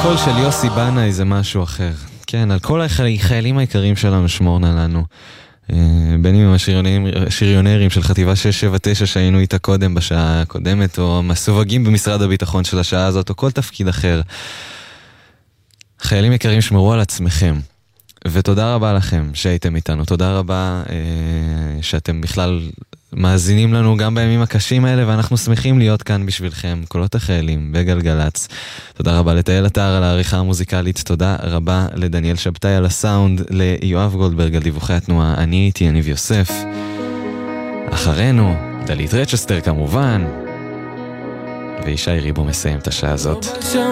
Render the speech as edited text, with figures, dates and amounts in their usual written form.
הקול של יוסי בנאי זה משהו אחר. כן, על כל החיילים העיקריים שלנו שמורנה לנו. בין אם השריונרים של חטיבה 679 שהיינו איתה קודם בשעה הקודמת, או מסווגים במשרד הביטחון של השעה הזאת, או כל תפקיד אחר. חיילים יקרים, שמרו על עצמכם. ותודה רבה לכם שהייתם איתנו. תודה רבה שאתם בכלל מאזינים לנו גם בימים הקשים האלה, ואנחנו שמחים להיות כאן בשבילכם, קולות החיילים בגלגלץ. תודה רבה לתאל אתר על העריכה המוזיקלית, תודה רבה לדניאל שבתאי על הסאונד, ליואב גולדברג על דיווחי התנועה. אני הייתי יניב יוסף, אחרינו דלית רצ'סטר כמובן, וישי ריבו מסיים את השעה הזאת.